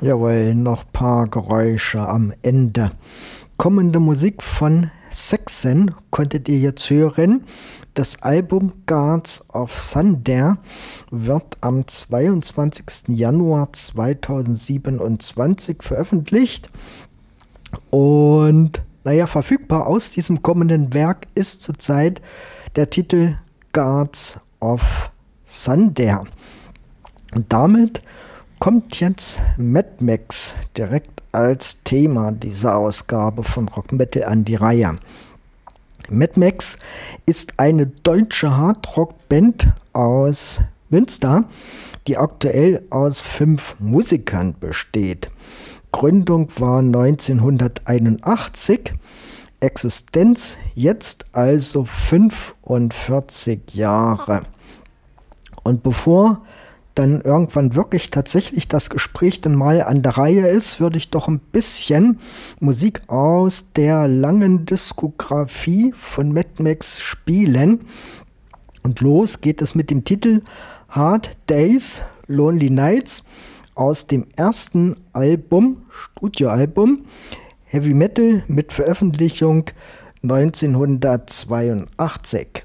Jawohl, noch paar Geräusche am Ende. Kommende Musik von Saxon konntet ihr jetzt hören. Das Album Guards of Thunder wird am 22. Januar 2027 veröffentlicht. Und verfügbar aus diesem kommenden Werk ist zurzeit der Titel Guards of Thunder. Und damit kommt jetzt Mad Max direkt als Thema dieser Ausgabe von Rock Metal an die Reihe. Mad Max ist eine deutsche Hardrock-Band aus Münster, die aktuell aus 5 Musikern besteht. Gründung war 1981, Existenz jetzt also 45 Jahre. Und bevor dann irgendwann wirklich tatsächlich das Gespräch dann mal an der Reihe ist, würde ich doch ein bisschen Musik aus der langen Diskografie von Mad Max spielen. Und los geht es mit dem Titel Hard Days, Lonely Nights aus dem ersten Album, Studioalbum, Heavy Metal mit Veröffentlichung 1982.